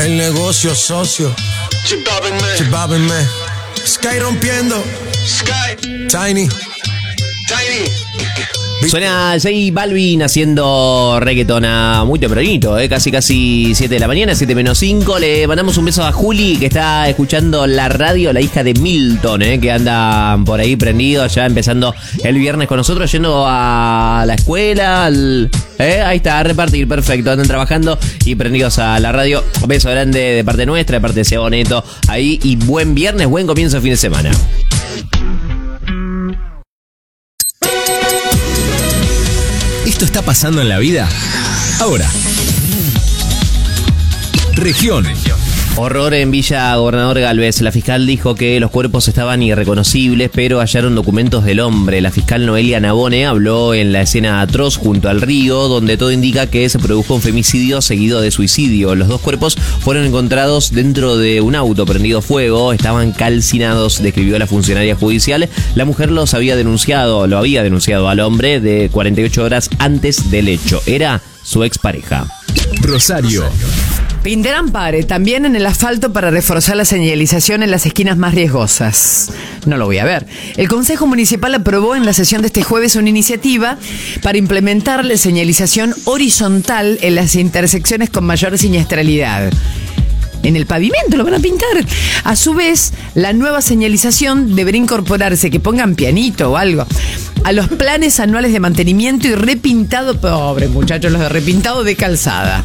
El negocio socio. Chibabin me. Sky rompiendo. Sky. Tiny. Suena J Balvin haciendo reggaeton a muy tempranito, casi 7 de la mañana, 7 menos 5. Le mandamos un beso a Juli, que está escuchando la radio, la hija de Milton, que anda por ahí prendido, ya empezando el viernes con nosotros, yendo a la escuela, ahí está, a repartir, perfecto, andan trabajando y prendidos a la radio. Un beso grande de parte nuestra, de parte de Seba Neto, ahí, y buen viernes, buen comienzo de fin de semana. Esto está pasando en la vida ahora. Región. Horror en Villa Gobernador Galvez. La fiscal dijo que los cuerpos estaban irreconocibles, pero hallaron documentos del hombre. La fiscal Noelia Nabone habló en la escena atroz junto al río, donde todo indica que se produjo un femicidio seguido de suicidio. Los dos cuerpos fueron encontrados dentro de un auto prendido fuego. Estaban calcinados, describió la funcionaria judicial. La mujer lo había denunciado al hombre de 48 horas antes del hecho. Era su expareja. Rosario. Pintarán pared también en el asfalto para reforzar la señalización en las esquinas más riesgosas. No lo voy a ver. El Consejo Municipal aprobó en la sesión de este jueves una iniciativa para implementar la señalización horizontal en las intersecciones con mayor siniestralidad. En el pavimento lo van a pintar. A su vez, la nueva señalización deberá incorporarse, que pongan pianito o algo, a los planes anuales de mantenimiento y repintado, pobre muchachos, los de repintado de calzada.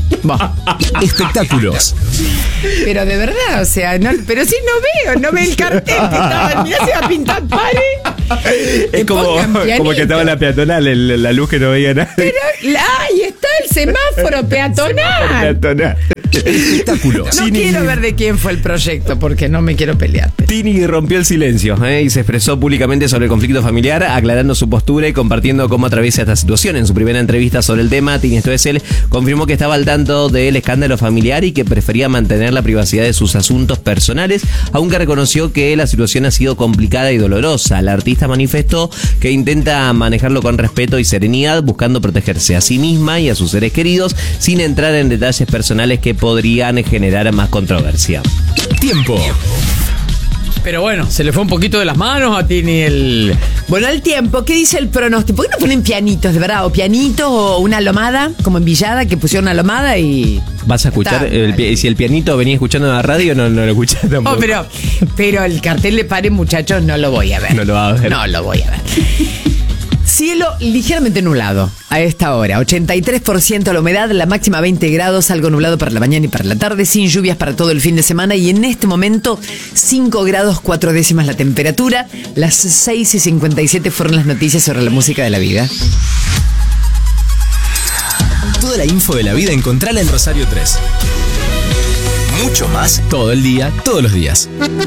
Espectáculos. Pero de verdad, o sea, no, pero si no veo el cartel que estaba, mirá, se va a pintar pared. Es como que estaba en la peatonal, la luz que no veía nada. Pero ahí está el semáforo peatonal. Espectáculos. No quiero ver de quién fue el proyecto, porque no me quiero pelear. Tini rompió el silencio y se expresó públicamente sobre el conflicto familiar, aclarando su postura y compartiendo cómo atraviesa esta situación. En su primera entrevista sobre el tema, Tini Stoessel confirmó que estaba al tanto del escándalo familiar y que prefería mantener la privacidad de sus asuntos personales, aunque reconoció que la situación ha sido complicada y dolorosa. La artista manifestó que intenta manejarlo con respeto y serenidad, buscando protegerse a sí misma y a sus seres queridos, sin entrar en detalles personales que podrían generar más controversia. Tiempo. Pero bueno, se le fue un poquito de las manos a Tini el... Bueno, el tiempo, ¿qué dice el pronóstico? ¿Por qué no ponen pianitos, de verdad? O pianitos o una lomada, como en Villada, que pusieron una lomada y... Vas a escuchar, si el pianito venía escuchando en la radio, no lo escuchás tampoco. Oh, pero el cartel de pared, muchachos, no lo voy a ver. No lo va a ver. No lo voy a ver. Cielo ligeramente nublado a esta hora, 83% la humedad, la máxima 20 grados, algo nublado para la mañana y para la tarde, sin lluvias para todo el fin de semana, y en este momento 5 grados 4 décimas la temperatura. Las 6:57 fueron las noticias sobre la música de la vida. Toda la info de la vida encontrala en Rosario 3. Mucho más todo el día, todos los días.